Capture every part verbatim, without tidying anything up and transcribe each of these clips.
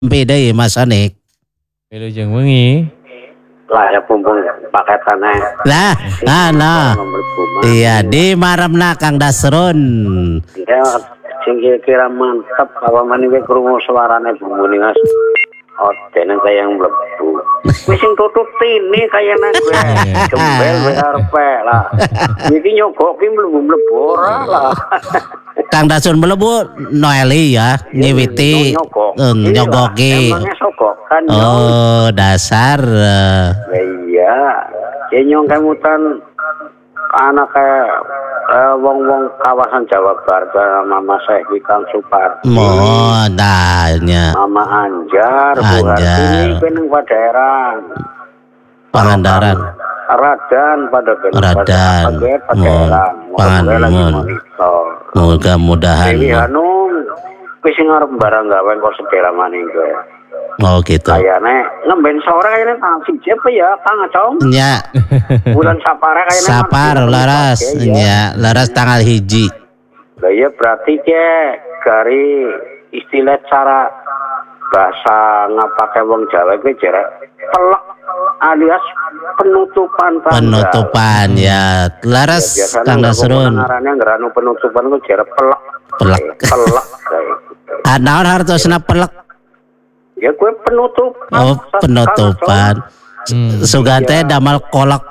beda ya Mas Onik. Wilujeng wengi. Lah ya pumpung paketannya. Lah, nah, nah. Iya di Maramna Kang Dasrun. Iya, sing kira mantep apa maneh krungu suarane bumune Mas. Oh, dene kaya yang mlebu. Wis sing tutup tini kaya nang gue. Gembel wae arepe lah. Iki nyogok ki mlebu-mlebu ora lah. Kang Dasun mlebu Noeli ya, nyiwiti nyogoki. Emangnya sogok kan. Oh, dasar. Iya. Ya nyong kemutan anak kayak uh, wong-wong kawasan Jawa Barat, Mama Syekh Kang Supardi. Oh, danya. Mama Anjar, Bu Hartini peneng daerah. Pangandaran. Radan pada Radan. Pangandaran. Mudah-mudahan. Dewi Hanum wis ngarep barang gawe kok sepeda maning kowe. Oh gitu. Kayane ngemben sore kayane tanggal siji apa ya Kang Acong? Nya. Bulan Sapar kayane. Sapar laras, nya laras tanggal hiji. Lah iya berarti ke gari istilah cara bahasa ngapake wong Jawa kuwi jere pelek alias penutupan tanggal. Penutupan ya. Laras ya, Kang Dasrun. Ngarane ngeranu penutupan ku jere pelek. Pelek. Pelek. Anaon hartosna pelek? Ya gue penutup. Oh, penutupan. Hmm. Sugante ya. Damal kolak.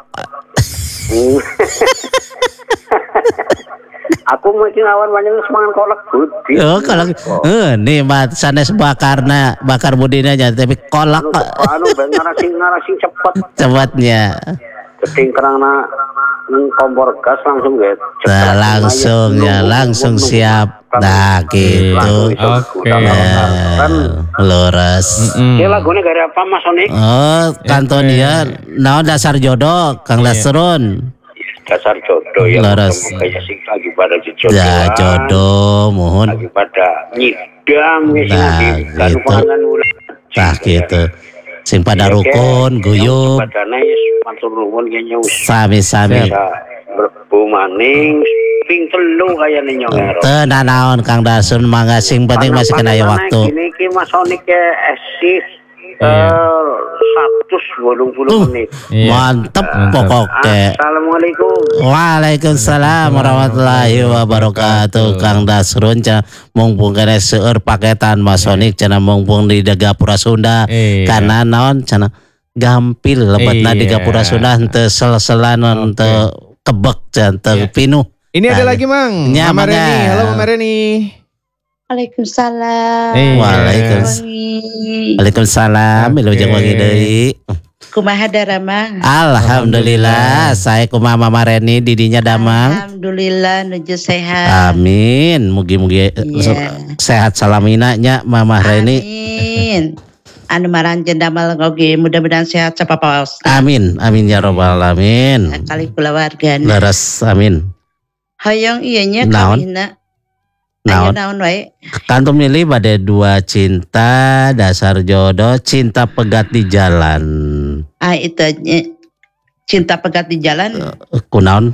Aku mungkin awan banyak semangat kolak budi. Oh, kolak. Eh, nih mat sanes bakarna, bakar budina aja tapi kolak. Anu ben ngarasing ngarasing cepet. Cepatnya. Keting kerana nang kompor gas langsung get. Nah, langsung ya, langsung siap. Nah gitu. Oke. Kan lurus. Ya lagune gare apa Mas Onik? Oh, kantonia naon dasar jodoh Kang Dasrun. Dasar jodoh ya. Lurus. Kayak sing lagi pada jodoh. Ya jodoh mohon. Lagi pada nyidam wis nah, gitu. Nah gitu. Sing pada rukun, guyub. Padane wis matur nuwun kene wis. Sami-sami. Mlebu maning ping telu kayane nyong. Teu naon Kang Dasun mangga sing penting masih kena ya waktu. Ini iki Mas Onik ke esih seratus delapan puluh menit. Mantep pokoknya. Assalamualaikum. Waalaikumsalam warahmatullahi wabarakatuh. Kang Dasrun cenah mumpung kene seueur paketan Mas Onik cenah mumpung di Gapura Sunda. Karena naon cenah gampil lebetna di Gapura Sunda henteu sel-selan henteu kebek cenah pinuh. Ini ada lagi Mang. Ya, Mama Reni. Halo Mama Reni. Waalaikumsalam. Hey. Waalaikumsalam. Waalaikumsalam. Wilujeng wengi deui. Kumaha Darama? Alhamdulillah. Saya kumaha Mama Reni didinya damang. Alhamdulillah nuju sehat. Amin. Mugi-mugi yeah. sehat salamina nya Mama Reni. Amin. Anu maranjeun damal oge mudah-mudahan sehat sapapaos. Amin. Amin ya rabbal alamin. Kali kulawargana. Leres amin. Hoyong ieu nya kawina. Naon? Naon wae. Kantum milih pada dua cinta, dasar jodoh, cinta pegat di jalan. Ah itu cinta pegat di jalan. Uh, kunaon?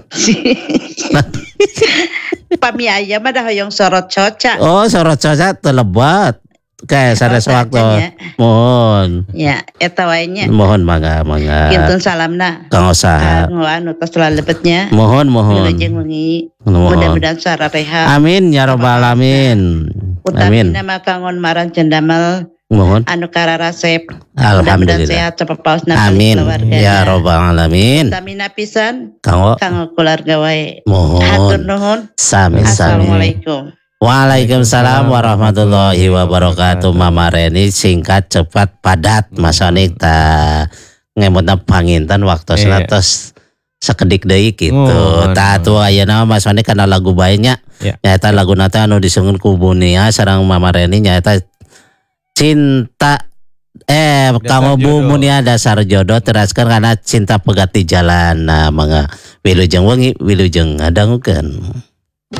Pami ayam ada hoyong sorot coca. Oh, sorot coca terlebat. Kayak sanes waktu. Mohon. Ya, eta wae nya. Mohon mangga, mangga. Kintun salamna. Kang usaha. Kang anu tos lebetnya. Mohon, mohon. Wilujeng wengi. Mudah-mudahan sareng rehat. Amin ya rabbal alamin. Amin. Nama kangon maran cendamal. Mohon. Anu kararasep. Alhamdulillah. Sehat sapapaosna amin ya rabbal alamin. Utamina pisan. Kanggo. Kanggo keluarga wae. Mohon. Hatur nuhun. Sami sami. Assalamualaikum. Waalaikumsalam warahmatullahi wabarakatuh. Mama Reni singkat cepat padat Mas Onik ta ngemutna panginten waktu yeah. Tos sakedik deui kitu. Oh, tah atuh ayeuna Mas Onik kana lagu bae nya. Yeah. Nyaeta laguna teh anu disengkeun ku Bunia sareng Mama Reni nyaeta cinta eh kamu Bu Munia dasar jodoh teraskan karena cinta pegat di jalan. Nah mangga wilujeng wengi wilujeng ngadangukeun.